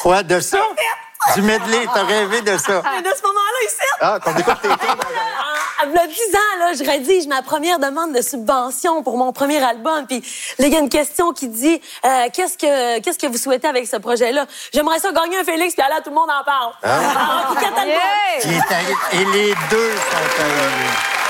Quoi, de ça? Du medley, t'as rêvé de ça? Mais de ce moment-là, ici... Ah, qu'on découvre tes tunes. Il y a 10 ans, là, je rédige ma première demande de subvention pour mon premier album. Puis là, il y a une question qui dit qu'est-ce que vous souhaitez avec ce projet-là? J'aimerais ça gagner un Félix, puis là, tout le monde en parle. Alors, puis quatre albums. Et les deux sont arrivés.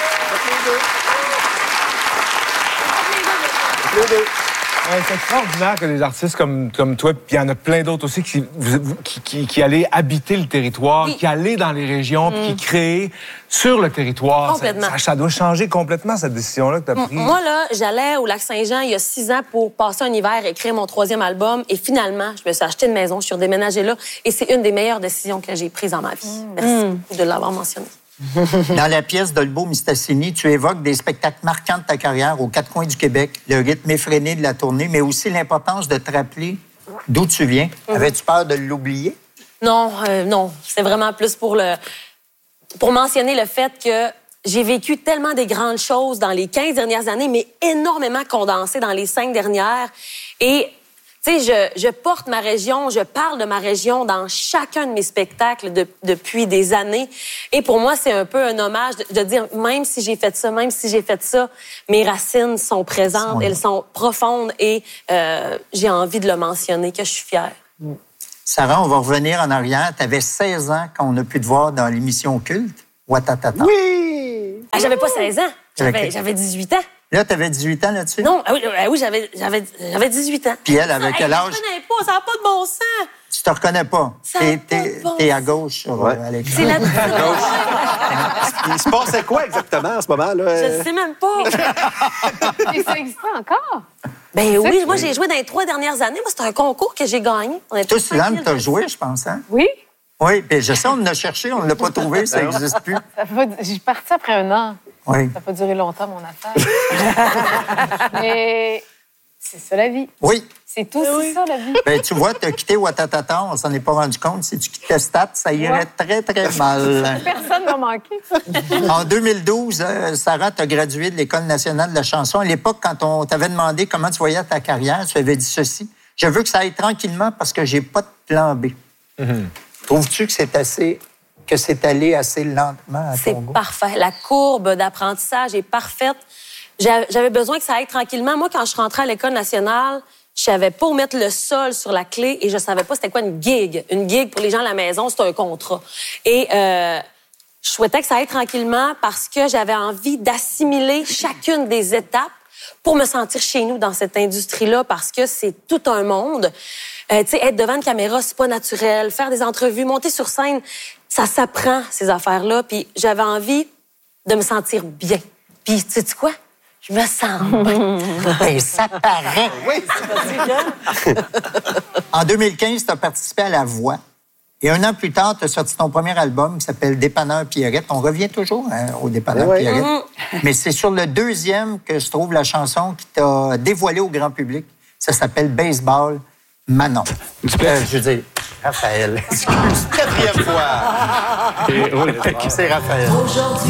Les deux. Ouais, c'est extraordinaire que des artistes comme toi, puis il y en a plein d'autres aussi, qui allaient habiter le territoire, Oui. qui allaient dans les régions, puis qui créent sur le territoire. Complètement. Ça doit changer complètement, cette décision-là que tu as prise. Moi, là, j'allais au Lac-Saint-Jean il y a 6 ans pour passer un hiver et écrire mon 3e album. Et finalement, je me suis acheté une maison, je suis redéménagée là. Et c'est une des meilleures décisions que j'ai prises dans ma vie. Merci beaucoup de l'avoir mentionné. Dans la pièce d'Olbo Mistassini, tu évoques des spectacles marquants de ta carrière aux 4 coins du Québec, le rythme effréné de la tournée, mais aussi l'importance de te rappeler d'où tu viens. Avais-tu peur de l'oublier? Non, non. C'est vraiment plus pour mentionner le fait que j'ai vécu tellement des grandes choses dans les 15 dernières années, mais énormément condensées dans les 5 dernières. Et, tu sais, je porte ma région, je parle de ma région dans chacun de mes spectacles depuis des années. Et pour moi, c'est un peu un hommage de dire, même si j'ai fait ça, mes racines sont présentes, elles sont profondes et j'ai envie de le mentionner, que je suis fière. Sarah, on va revenir en arrière. Tu avais 16 ans quand on a pu te voir dans l'émission Culte. Ouattatata. Oui! Ah, j'avais pas 16 ans, Ok. j'avais 18 ans. Là, tu avais 18 ans là-dessus? Non, oui, j'avais 18 ans. Puis elle, avec quel âge? Je ne connais pas, ça n'a pas de bon sens. Tu te reconnais pas. Ça a pas de bon T'es à sens. gauche sur Ouais. à l'écran. C'est la Il se passait quoi exactement en ce moment-là? Je ne sais même pas. Et ça existe encore? Ben oui, moi, j'ai joué dans les 3 dernières années. Moi, c'est un concours que j'ai gagné. On est Toi, tous Suzanne, tranquilles, t'as je joué, sais. je pense, hein? Oui. Oui, puis je sais, on l'a cherché, on ne l'a pas trouvé, ça n'existe plus. J'ai parti après 1 an. Oui. Ça n'a pas duré longtemps, mon affaire. Mais c'est ça, la vie. Oui. C'est tout, c'est ça, la vie. Ben, tu vois, tu as quitté Ouattatata, on s'en est pas rendu compte. Si tu quittais Stat, ça irait très, très mal. Personne m'a manqué. En 2012, Sarah, tu as gradué de l'École nationale de la chanson. À l'époque, quand on t'avait demandé comment tu voyais ta carrière, tu avais dit ceci. Je veux que ça aille tranquillement parce que j'ai pas de plan B. Trouves-tu que c'est allé assez lentement à C'est ton goût? parfait. La courbe d'apprentissage est parfaite. J'avais besoin que ça aille tranquillement. Moi, quand je suis rentrée à l'École nationale, je savais pas où mettre le sol sur la clé et je savais pas c'était quoi une gig. Une gig, pour les gens à la maison, c'est un contrat. Et je souhaitais que ça aille tranquillement parce que j'avais envie d'assimiler chacune des étapes pour me sentir chez nous dans cette industrie-là parce que c'est tout un monde. Tu sais, être devant une caméra, c'est pas naturel. Faire des entrevues, monter sur scène, ça s'apprend, ces affaires-là. Puis j'avais envie de me sentir bien. Puis, tu sais quoi? Je me sens bien. Ben, ça paraît. Oui. En 2015, tu as participé à La Voix. Et 1 an plus tard, tu as sorti ton premier album qui s'appelle Dépanneur Pierrette. On revient toujours au Dépanneur Oui. Pierrette. Mais c'est sur le 2e que je trouve la chanson qui t'a dévoilé au grand public. Ça s'appelle Baseball Manon. Je veux dire, Raphaël. Excuse. 4e fois. C'est Raphaël. Aujourd'hui